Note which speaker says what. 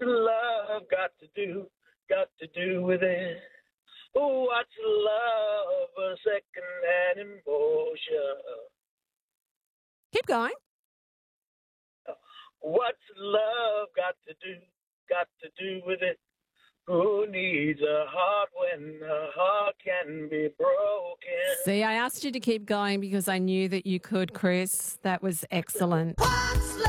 Speaker 1: love got to do with it? What's love but second-hand emotion?
Speaker 2: Keep going.
Speaker 1: What's love got to do with it? Who needs a heart when a heart can be broken?
Speaker 2: See, I asked you to keep going because I knew that you could, Chris. That was excellent.
Speaker 3: What's love?